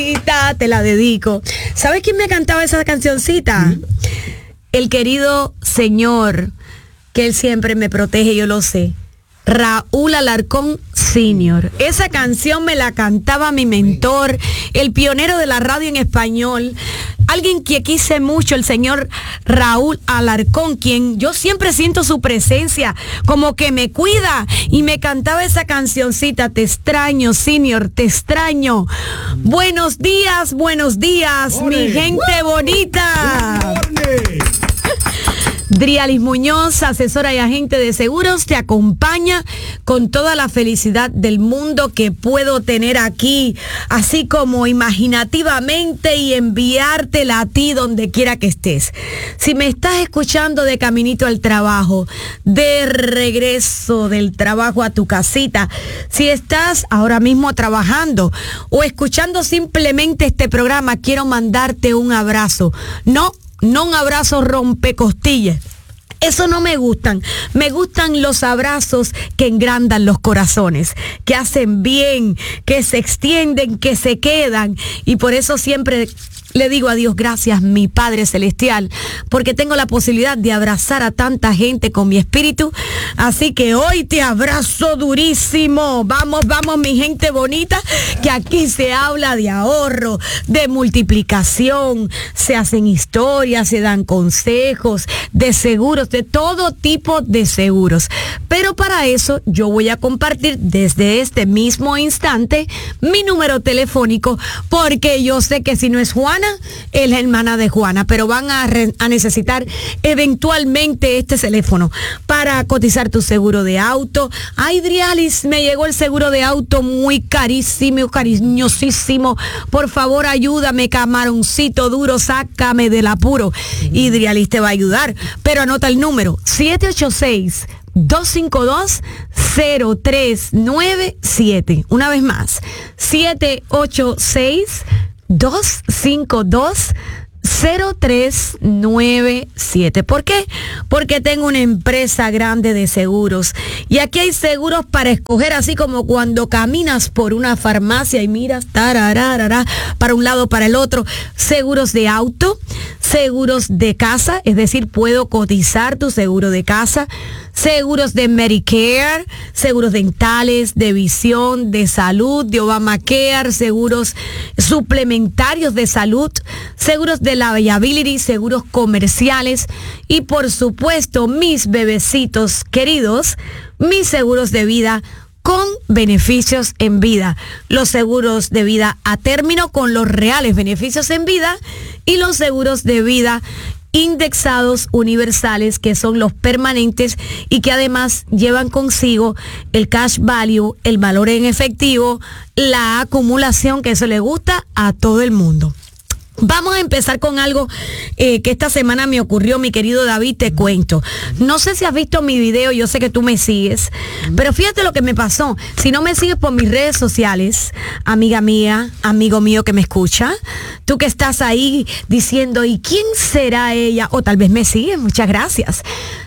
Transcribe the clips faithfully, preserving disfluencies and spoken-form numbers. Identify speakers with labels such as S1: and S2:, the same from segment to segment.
S1: Te la dedico. ¿Sabes quién me cantaba esa cancioncita? ¿Mm? El querido señor, que él siempre me protege, yo lo sé. Raúl Alarcón Senior. Esa canción me la cantaba mi mentor, el pionero de la radio en español, alguien que quise mucho, el señor Raúl Alarcón, quien yo siempre siento su presencia, como que me cuida, y me cantaba esa cancioncita, te extraño, Senior, te extraño. Buenos días, buenos días, morning, mi gente ¡Woo! Bonita. Drialis Muñoz, asesora y agente de seguros, te acompaña con toda la felicidad del mundo que puedo tener aquí, así como imaginativamente, y enviártela a ti donde quiera que estés. Si me estás escuchando de caminito al trabajo, de regreso del trabajo a tu casita, si estás ahora mismo trabajando o escuchando simplemente este programa, quiero mandarte un abrazo. No, no un abrazo rompecostillas. Eso no me gustan. Me gustan los abrazos que engrandan los corazones, que hacen bien, que se extienden, que se quedan. Y por eso siempre le digo a Dios gracias, mi Padre Celestial, porque tengo la posibilidad de abrazar a tanta gente con mi espíritu. Así que hoy te abrazo durísimo. Vamos, vamos, mi gente bonita, que aquí se habla de ahorro, de multiplicación, se hacen historias, se dan consejos, de seguros, de todo tipo de seguros. Pero para eso yo voy a compartir desde este mismo instante mi número telefónico, porque yo sé que si no es Juan, es la hermana de Juana, pero van a, re, a necesitar eventualmente este teléfono para cotizar tu seguro de auto. Ay, Drialis, me llegó el seguro de auto muy carísimo, cariñosísimo. Por favor, ayúdame, camaroncito duro, sácame del apuro. Y Drialis te va a ayudar, pero anota el número siete ocho seis, dos cinco dos, cero tres nueve siete. Una vez más, siete ocho seis, dos cinco dos, cero tres nueve siete. ¿Por qué? Porque tengo una empresa grande de seguros. Y aquí hay seguros para escoger, así como cuando caminas por una farmacia y miras tarararara, para un lado, para el otro. Seguros de auto, seguros de casa, es decir, puedo cotizar tu seguro de casa. Seguros de Medicare, seguros dentales, de visión, de salud, de Obamacare, seguros suplementarios de salud, seguros de liability, seguros comerciales y, por supuesto, mis bebecitos queridos, mis seguros de vida con beneficios en vida, los seguros de vida a término con los reales beneficios en vida y los seguros de vida indexados universales, que son los permanentes y que además llevan consigo el cash value, el valor en efectivo, la acumulación, que eso le gusta a todo el mundo. Vamos a empezar con algo eh, que esta semana me ocurrió, mi querido David, te cuento. No sé si has visto mi video, yo sé que tú me sigues, pero fíjate lo que me pasó. Si no me sigues por mis redes sociales, amiga mía, amigo mío que me escucha, tú que estás ahí diciendo, ¿y quién será ella? O tal vez me sigues, muchas gracias.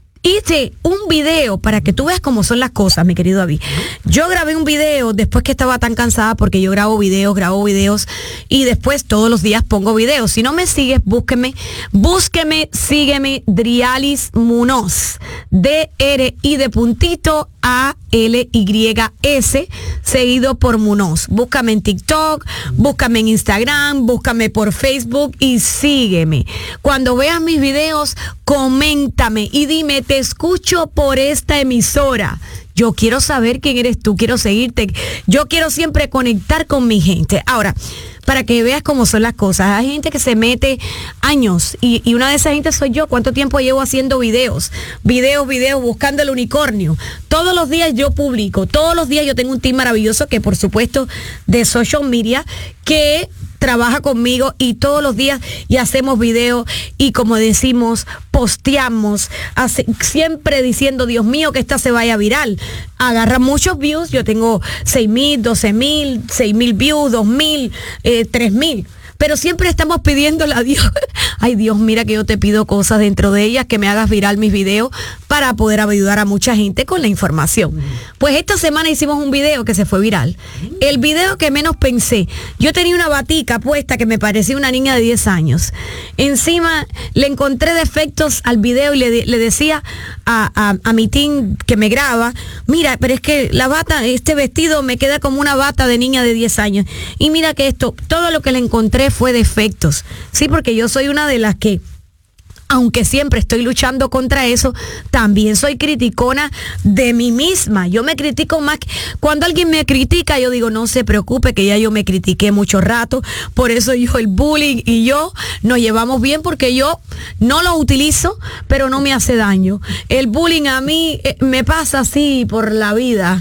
S1: Hice un video para que tú veas cómo son las cosas, mi querido David. Yo grabé un video después que estaba tan cansada, porque yo grabo videos, grabo videos y después todos los días pongo videos. Si no me sigues, búsqueme, búsqueme, sígueme, Drialis Muñoz, D R I de puntito A L Y S, seguido por Muñoz. Búscame en TikTok, búscame en Instagram, búscame por Facebook y sígueme. Cuando veas mis videos, coméntame y dime, te escucho por esta emisora. Yo quiero saber quién eres tú, quiero seguirte. Yo quiero siempre conectar con mi gente. Ahora, para que veas cómo son las cosas, hay gente que se mete años y, y una de esas gente soy yo. ¿Cuánto tiempo llevo haciendo videos? Videos, videos, buscando el unicornio. Todos los días yo publico, todos los días yo tengo un team maravilloso que, por supuesto, de social media, que trabaja conmigo y todos los días y hacemos videos y, como decimos, posteamos, hace, siempre diciendo, Dios mío, que esta se vaya viral. Agarra muchos views, yo tengo seis mil, doce mil, seis mil views, dos mil, eh, tres mil. Pero siempre estamos pidiéndole a Dios, ay Dios, mira que yo te pido cosas dentro de ellas, que me hagas viral mis videos, para poder ayudar a mucha gente con la información. Pues esta semana hicimos un video que se fue viral. El video que menos pensé, yo tenía una batica puesta que me parecía una niña de diez años. Encima le encontré defectos al video y le, le decía a, a, a mi team que me graba, mira, pero es que la bata, este vestido me queda como una bata de niña de diez años. Y mira que esto, todo lo que le encontré fue defectos. Sí, porque yo soy una de las que, aunque siempre estoy luchando contra eso, también soy criticona de mí misma. Yo me critico más. Cuando alguien me critica, yo digo, no se preocupe, que ya yo me critiqué mucho rato. Por eso yo, el bullying y yo nos llevamos bien, porque yo no lo utilizo, pero no me hace daño. El bullying a mí eh, me pasa así por la vida.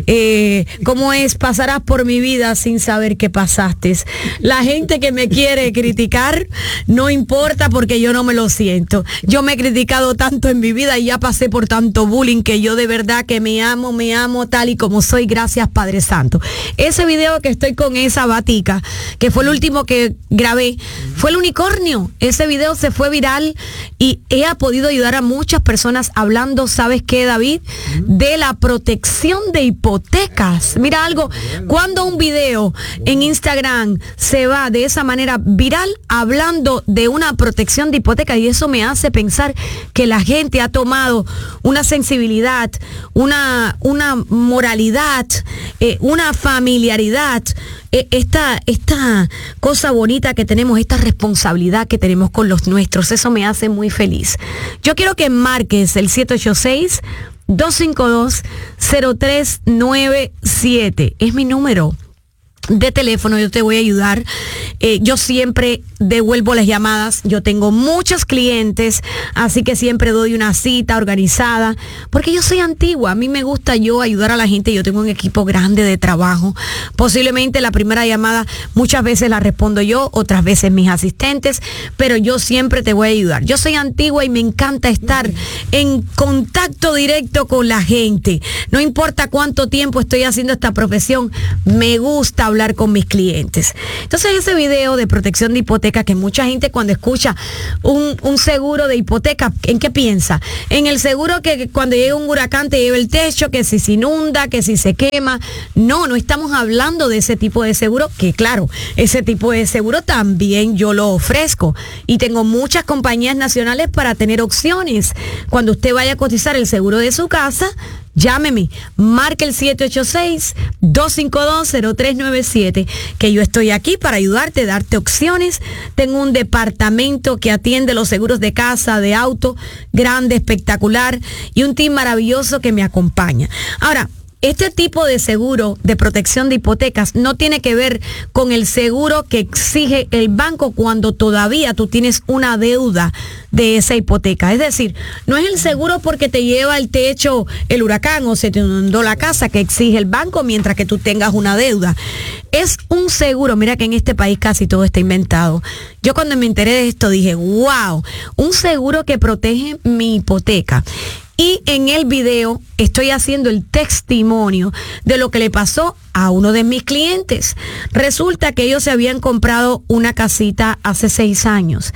S1: Eh, ¿Cómo es? Pasarás por mi vida sin saber que pasaste. La gente que me quiere criticar, no importa, porque yo no me lo siento. Yo me he criticado tanto en mi vida y ya pasé por tanto bullying, que yo de verdad que me amo, me amo tal y como soy, gracias Padre Santo. Ese video que estoy con esa batica, que fue el último que grabé, fue el unicornio. Ese video se fue viral y he podido ayudar a muchas personas hablando, ¿sabes qué, David? De la protección de hipotecas. Mira algo, cuando un video en Instagram se va de esa manera viral hablando de una protección de hipotecas, y eso me hace pensar que la gente ha tomado una sensibilidad, una, una moralidad, eh, una familiaridad, eh, esta, esta cosa bonita que tenemos, esta responsabilidad que tenemos con los nuestros. Eso me hace muy feliz. Yo quiero que marques el siete ocho seis, dos cinco dos, cero tres nueve siete. Es mi número de teléfono, yo te voy a ayudar. Eh, yo siempre devuelvo las llamadas, yo tengo muchos clientes, así que siempre doy una cita organizada, porque yo soy antigua, a mí me gusta yo ayudar a la gente, yo tengo un equipo grande de trabajo. Posiblemente la primera llamada muchas veces la respondo yo, otras veces mis asistentes, pero yo siempre te voy a ayudar. Yo soy antigua y me encanta estar en contacto directo con la gente. No importa cuánto tiempo estoy haciendo esta profesión, me gusta hablar con mis clientes. Entonces, ese video de protección de hipoteca, que mucha gente cuando escucha un, un seguro de hipoteca, ¿en qué piensa? En el seguro que cuando llega un huracán te lleva el techo, que si se inunda, que si se quema. No, no estamos hablando de ese tipo de seguro, que claro, ese tipo de seguro también yo lo ofrezco. Y tengo muchas compañías nacionales para tener opciones. Cuando usted vaya a cotizar el seguro de su casa, llámeme, marque el siete ocho seis, dos cinco dos, cero tres nueve siete, que yo estoy aquí para ayudarte, darte opciones. Tengo un departamento que atiende los seguros de casa, de auto, grande, espectacular, y un team maravilloso que me acompaña. Ahora, este tipo de seguro de protección de hipotecas no tiene que ver con el seguro que exige el banco cuando todavía tú tienes una deuda de esa hipoteca. Es decir, no es el seguro porque te lleva el techo el huracán o se te inundó la casa que exige el banco mientras que tú tengas una deuda. Es un seguro, mira que en este país casi todo está inventado. Yo cuando me enteré de esto dije, wow, un seguro que protege mi hipoteca. Y en el video estoy haciendo el testimonio de lo que le pasó a uno de mis clientes. Resulta que ellos se habían comprado una casita hace seis años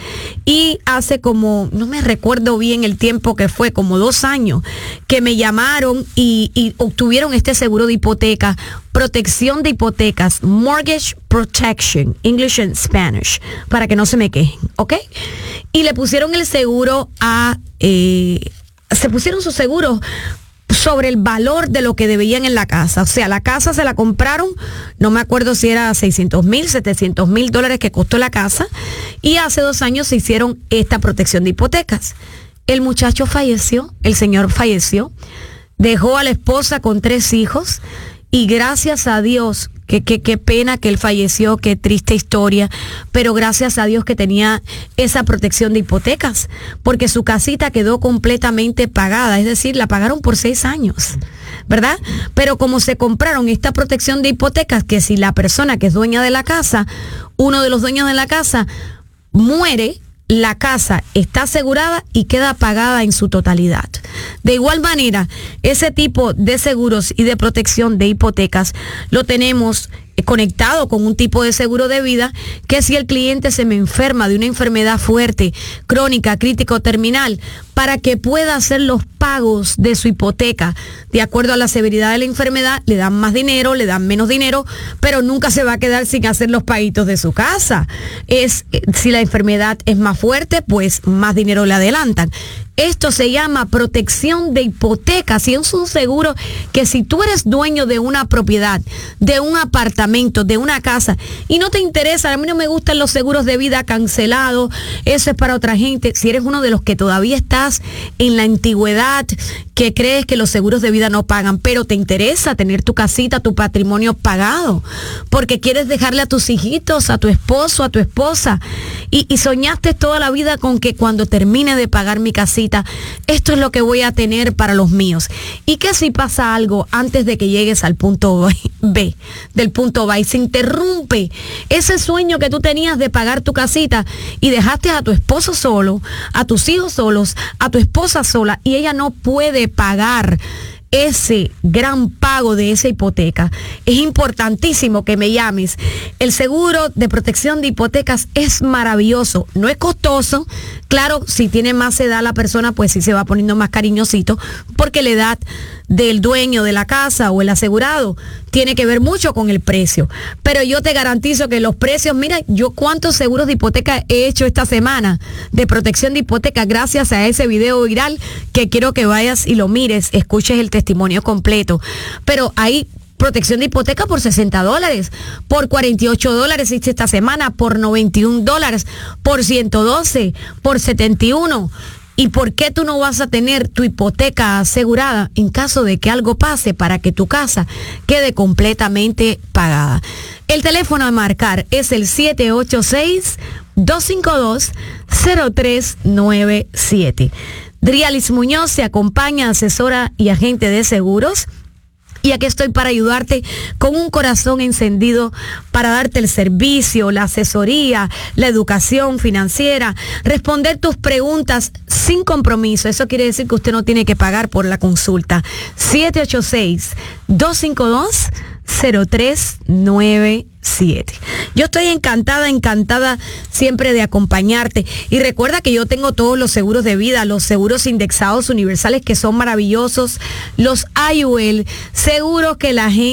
S1: y hace como, no me recuerdo bien el tiempo que fue, como dos años, que me llamaron y, y obtuvieron este seguro de hipoteca, protección de hipotecas, mortgage protection, English and Spanish, para que no se me quejen, ¿ok? Y le pusieron el seguro a... Eh, se pusieron sus seguros sobre el valor de lo que debían en la casa. O sea, la casa se la compraron, no me acuerdo si era seiscientos mil, setecientos mil dólares que costó la casa, y hace dos años se hicieron esta protección de hipotecas. El muchacho falleció, el señor falleció, dejó a la esposa con tres hijos, y gracias a Dios, que qué pena que él falleció, qué triste historia, pero gracias a Dios que tenía esa protección de hipotecas, porque su casita quedó completamente pagada, es decir, la pagaron por seis años, ¿verdad? Pero como se compraron esta protección de hipotecas, que si la persona que es dueña de la casa, uno de los dueños de la casa, muere, la casa está asegurada y queda pagada en su totalidad. De igual manera, ese tipo de seguros y de protección de hipotecas lo tenemos conectado con un tipo de seguro de vida que si el cliente se me enferma de una enfermedad fuerte, crónica, crítica o terminal, para que pueda hacer los pagos de su hipoteca. De acuerdo a la severidad de la enfermedad, le dan más dinero, le dan menos dinero, pero nunca se va a quedar sin hacer los paguitos de su casa. Es, si la enfermedad es más fuerte, pues más dinero le adelantan. Esto se llama protección de hipotecas y es un seguro que si tú eres dueño de una propiedad, de un apartamento, de una casa y no te interesa, a mí no me gustan los seguros de vida cancelados, eso es para otra gente. Si eres uno de los que todavía estás en la antigüedad, que crees que los seguros de vida no pagan, pero te interesa tener tu casita, tu patrimonio pagado, porque quieres dejarle a tus hijitos, a tu esposo, a tu esposa, y, y soñaste toda la vida con que cuando termine de pagar mi casita, esto es lo que voy a tener para los míos. Y que si pasa algo antes de que llegues al punto B, del punto B, y se interrumpe ese sueño que tú tenías de pagar tu casita y dejaste a tu esposo solo, a tus hijos solos, a tu esposa sola, y ella no puede pagar ese gran pago de esa hipoteca, es importantísimo que me llames. El seguro de protección de hipotecas es maravilloso, no es costoso. Claro, si tiene más edad la persona, pues sí se va poniendo más cariñosito, porque la edad del dueño de la casa o el asegurado tiene que ver mucho con el precio. Pero yo te garantizo que los precios, mira, yo cuántos seguros de hipoteca he hecho esta semana de protección de hipoteca gracias a ese video viral que quiero que vayas y lo mires, escuches el testimonio completo. Pero hay protección de hipoteca por sesenta dólares, por cuarenta y ocho dólares hice esta semana, por noventa y un dólares, por ciento doce, por setenta y uno. ¿Y por qué tú no vas a tener tu hipoteca asegurada en caso de que algo pase para que tu casa quede completamente pagada? El teléfono a marcar es el siete ocho seis, dos cinco dos, cero tres nueve siete. Drialis Muñoz se acompaña, asesora y agente de seguros. Y aquí estoy para ayudarte con un corazón encendido para darte el servicio, la asesoría, la educación financiera, responder tus preguntas sin compromiso. Eso quiere decir que usted no tiene que pagar por la consulta. siete ocho seis, dos cinco dos, cero tres nueve siete. Yo estoy encantada, encantada siempre de acompañarte. Y recuerda que yo tengo todos los seguros de vida, los seguros indexados universales que son maravillosos, los I U L, seguros que la gente